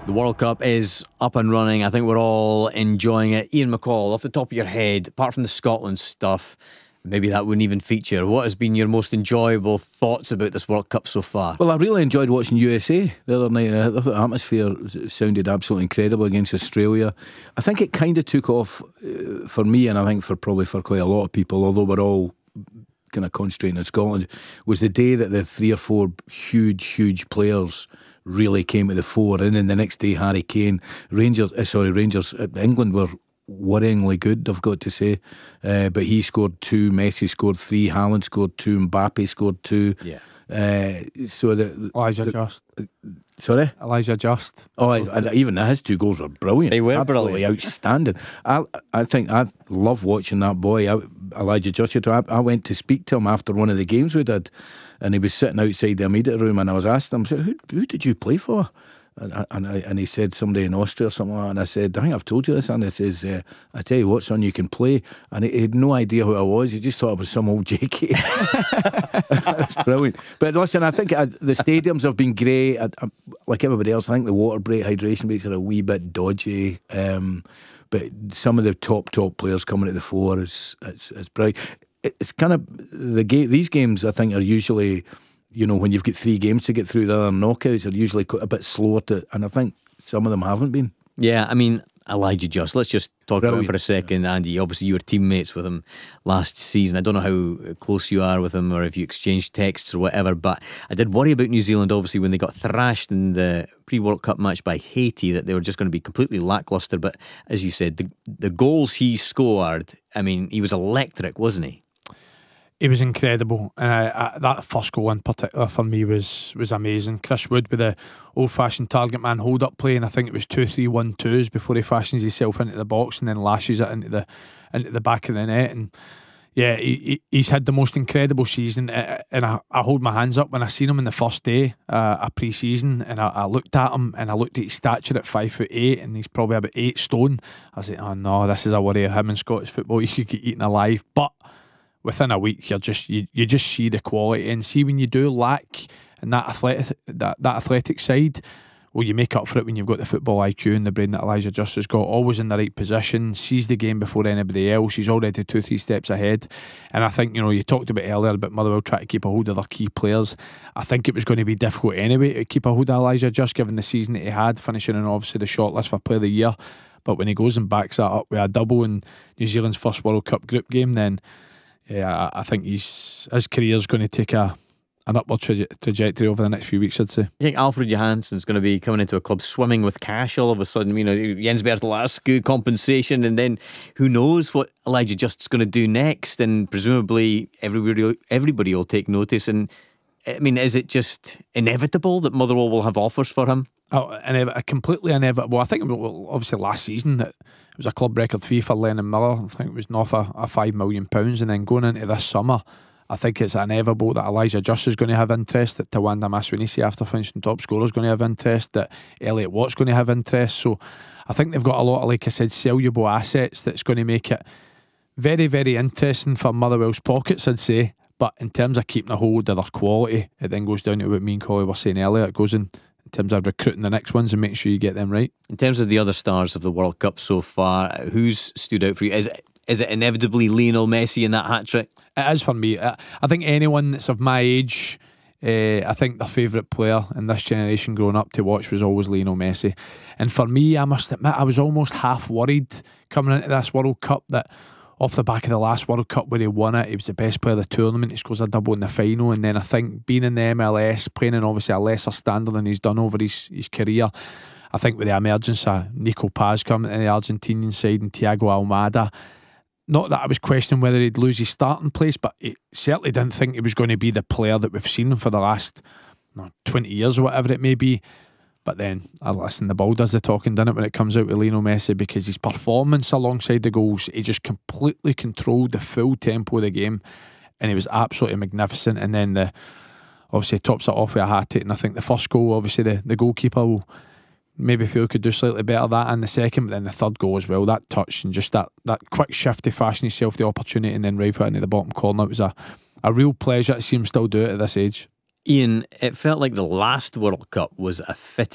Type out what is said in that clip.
The World Cup is up and running. I think we're all enjoying it. Ian McCall, off the top of your head, apart from the Scotland stuff, maybe that wouldn't even feature, what has been your most enjoyable thoughts about this World Cup so far? Well, I really enjoyed watching USA the other night. I thought the atmosphere sounded absolutely incredible against Australia. I think it kind of took off for me, and I think for quite a lot of people, although we're all kind of concentrating in Scotland, was the day that the 3 or 4 huge players really came to the fore. And then the next day, Harry Kane, Rangers, England were worryingly good, I've got to say, but he scored 2, Messi scored 3, Haaland scored 2, Mbappe scored 2. Yeah. Elijah Just. Sorry? Elijah Just. Oh, and even his 2 goals were brilliant. They were absolutely brilliant. Outstanding. I think I love watching that boy, Elijah Just. I went to speak to him after one of the games we did, and he was sitting outside the immediate room, and I was asking him, so who did you play for? And he said somebody in Austria or something like that. And I said, I think I've told you this. And he says, I tell you what, son, you can play. And he had no idea who I was. He just thought I was some old JK. It's brilliant. But listen, I think the stadiums have been great. Like everybody else, I think the water break, hydration breaks are a wee bit dodgy. But some of the top players coming to the fore is brilliant. It's kind of these games, I think, are usually, you know, when you've got 3 games to get through, the other knockouts are usually a bit slower and I think some of them haven't been. Yeah, I mean, Elijah Just, let's just talk about him for a second, Andy. Obviously you were teammates with him last season. I don't know how close you are with him or if you exchanged texts or whatever, but I did worry about New Zealand, obviously, when they got thrashed in the pre-World Cup match by Haiti, that they were just going to be completely lacklustre. But as you said, the goals he scored, I mean, he was electric, wasn't he? He was incredible, and that first goal in particular for me was amazing. Chris Wood with the old-fashioned target man hold-up play, and I think it was 2-3-1-2s before he fashions himself into the box and then lashes it into the back of the net. And yeah, he's had the most incredible season, and I hold my hands up when I seen him in the first day of pre-season, and I looked at him and I looked at his stature at 5'8", and he's probably about 8 stone. I was like, oh no, this is a worry of him in Scottish football. You could get eaten alive, but within a week, you just see the quality, and see when you do lack in that athletic side, well, you make up for it when you've got the football IQ and the brain that Elijah Just has got. Always in the right position, sees the game before anybody else. He's already 2-3 steps ahead, and I think, you know, you talked about earlier about Motherwell trying to keep a hold of their key players. I think it was going to be difficult anyway to keep a hold of Elijah Just, given the season that he had, finishing in obviously the shortlist for Player of the Year. But when he goes and backs that up with a double in New Zealand's first World Cup group game, then yeah, I think his career's going to take an upward trajectory over the next few weeks, I'd say. You think Alfred Johansson's going to be coming into a club swimming with cash all of a sudden? You know, Jens Bertel compensation, and then who knows what Elijah Just's going to do next? And presumably everybody will take notice. And I mean, is it just inevitable that Motherwell will have offers for him? Oh, completely inevitable. I think, obviously last season that it was a club record fee for Lennon Miller. I think it was north of £5 million, and then going into this summer, I think it's inevitable that Elijah Just is going to have interest, that Tawanda Maswinisi, after finishing top scorer, is going to have interest, that Elliot Watt's going to have interest. So I think they've got a lot of, like I said, saleable assets that's going to make it very, very interesting for Motherwell's pockets, I'd say. But in terms of keeping a hold of their quality, it then goes down to what me and Collie were saying earlier. It goes in terms of recruiting the next ones and making sure you get them right. In terms of the other stars of the World Cup so far, who's stood out for you? Is it inevitably Lionel Messi in that hat-trick? It is for me. I think anyone that's of my age, I think their favourite player in this generation growing up to watch was always Lionel Messi. And for me, I must admit, I was almost half worried coming into this World Cup that off the back of the last World Cup where he won it, he was the best player of the tournament, he scores a double in the final, and then I think being in the MLS, playing in obviously a lesser standard than he's done over his career, I think with the emergence of Nico Paz coming to the Argentinian side and Thiago Almada, not that I was questioning whether he'd lose his starting place, but he certainly didn't think he was going to be the player that we've seen for the last 20 years or whatever it may be. But then, listen, the ball does the talking, doesn't it, when it comes out with Lionel Messi, because his performance alongside the goals, he just completely controlled the full tempo of the game, and he was absolutely magnificent. And then obviously tops it off with a hat-trick, and I think the first goal, obviously the goalkeeper will maybe feel could do slightly better that, and the second, but then the third goal as well, that touch and just that quick shift to fashion himself the opportunity and then rive it into the bottom corner. It was a real pleasure to see him still do it at this age. Ian, it felt like the last World Cup was a fit